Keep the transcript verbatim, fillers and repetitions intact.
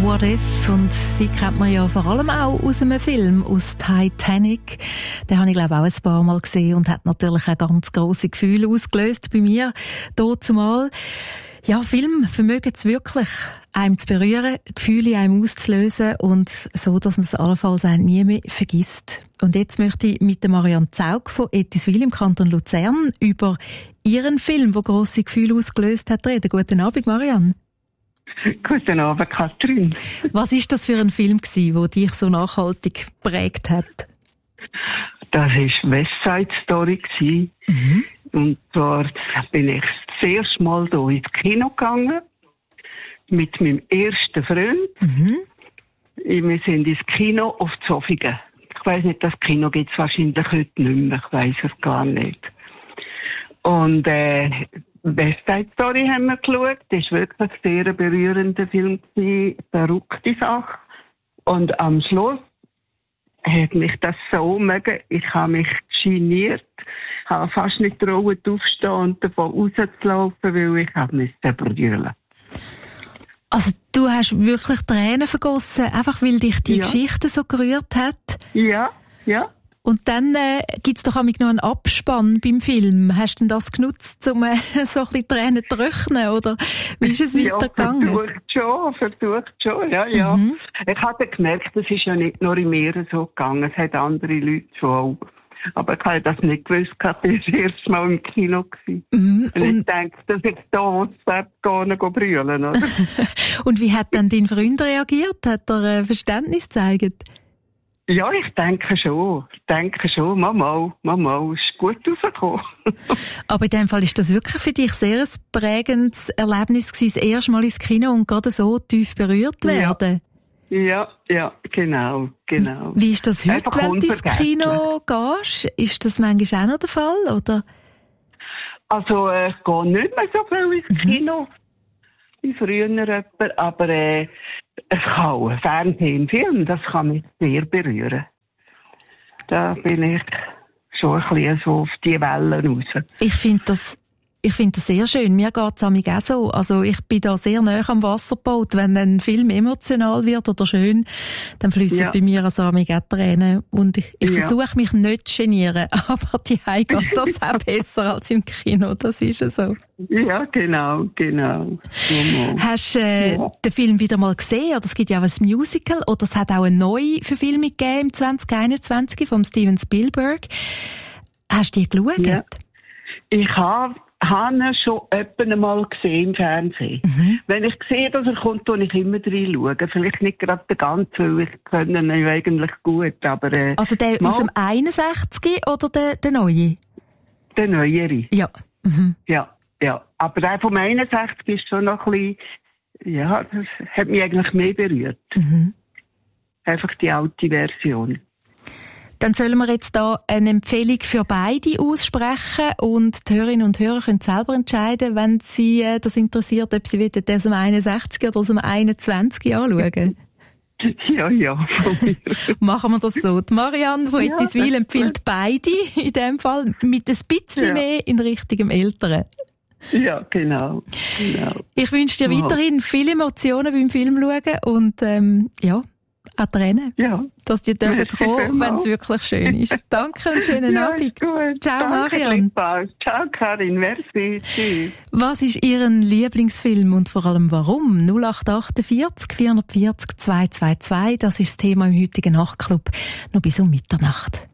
What If, und sie kennt man ja vor allem auch aus einem Film, aus Titanic. Den habe ich, glaube ich, auch ein paar Mal gesehen und hat natürlich auch ganz grosse Gefühle ausgelöst bei mir, dort zumal. Ja, Filme vermögen es wirklich, einem zu berühren, Gefühle in einem auszulösen und so, dass man es allenfalls auch nie mehr vergisst. Und jetzt möchte ich mit der Marianne Zaug von Ettiswil im Kanton Luzern über ihren Film, der grosse Gefühle ausgelöst hat, reden. Guten Abend, Marianne. Guten Abend, Katrin. Was war das für ein Film gewesen, der dich so nachhaltig geprägt hat? Das war West Side Story. Mhm. Und zwar bin ich das erste Mal hier ins Kino gegangen. Mit meinem ersten Freund. Mhm. Wir sind ins Kino auf Zofingen. Ich weiss nicht, das Kino gibt es wahrscheinlich heute nicht mehr. Ich weiss es gar nicht. Und, äh, West Side Story haben wir geschaut. Das war wirklich ein sehr berührender Film. Eine verrückte Sache. Und am Schluss hat mich das so mögen. Ich habe mich geniert. Ich habe fast nicht getraut, aufzustehen und davon rauszulaufen, weil ich musste brüllen. Also du hast wirklich Tränen vergossen, einfach weil dich die ja. Geschichte so gerührt hat? Ja, ja. Und dann äh, gibt's doch auch noch einen Abspann beim Film. Hast du denn das genutzt, um äh, so ein bisschen Tränen zu trocknen, oder wie ist es weitergegangen? Ja, versucht schon, versucht schon, ja, ja. Mhm. Ich habe gemerkt, es ist ja nicht nur in mir so gegangen, es hat andere Leute schon auch. Aber ich habe das nicht gewusst, ich war das erste Mal im Kino. Mhm. Und, und ich denke, dass ich da gar nicht brüllen, oder? Und wie hat dann dein Freund reagiert? Hat er äh, Verständnis gezeigt? Ja, ich denke schon. Ich denke schon. Mama, Mama, ist gut rausgekommen. Aber in dem Fall ist das wirklich für dich sehr ein prägendes Erlebnis gewesen, das erste Mal ins Kino und gerade so tief berührt werden. Ja, ja, ja, genau, genau. Wie ist das heute, einfach wenn du ins Kino gehst? Ist das manchmal auch noch der Fall, oder? Also, äh, ich gehe nicht mehr so viel ins Kino. Mhm. Wie früher, aber äh, es kann auch ein Fernsehen, Film, das kann mich sehr berühren. Da bin ich schon ein bisschen so auf die Wellen raus. Ich finde das, ich finde das sehr schön. Mir geht's auch so. Also ich bin da sehr nah am Wasserboot. Wenn ein Film emotional wird oder schön, dann fließen ja. bei mir also auch Tränen. Und ich, ich ja. versuche mich nicht zu genieren, aber die Hause geht das auch besser als im Kino. Das ist ja so. Ja, genau, genau. Hast du äh, ja. den Film wieder mal gesehen? Oder es gibt ja auch ein Musical, oder es hat auch eine neue Verfilmung gegeben im zwanzig einundzwanzig von Steven Spielberg. Hast du die geschaut? Ja. Ich habe habe ihn schon öppen einmal gesehen im Fernsehen. Mhm. Wenn ich sehe, dass er kommt, tue ich immer reinschauen. Vielleicht nicht gerade den ganzen, weil ich kenne ihn eigentlich gut, aber... Äh, also der aus dem einundsechzig oder der, der neue? Der neuere. Ja. Mhm. Ja, ja. Aber der vom einundsechzig ist schon noch ein bisschen... Ja, das hat mich eigentlich mehr berührt. Mhm. Einfach die alte Version. Dann sollen wir jetzt da eine Empfehlung für beide aussprechen und die Hörerinnen und Hörer können selber entscheiden, wenn sie äh, das interessiert, ob sie den aus dem einundsechzig oder aus dem einundzwanzig anschauen. Ja, ja. Machen wir das so. Die Marianne von ja, Ettiswil empfiehlt beide, in dem Fall mit ein bisschen ja. mehr in Richtung Älteren. Ja, genau. genau. Ich wünsche dir weiterhin viele Emotionen beim Film schauen und ähm, ja, auch Tränen, ja. dass die dürfen kommen, wenn es wirklich schön ist. Danke und schönen ja, Abend. Gut. Ciao, Danke, Marianne. Ciao, Karin. Merci. Tschüss. Was ist Ihren Lieblingsfilm und vor allem warum? null acht achtundvierzig vierhundertvierzig zweihundertzweiundzwanzig, das ist das Thema im heutigen Nachtclub. Noch bis um Mitternacht.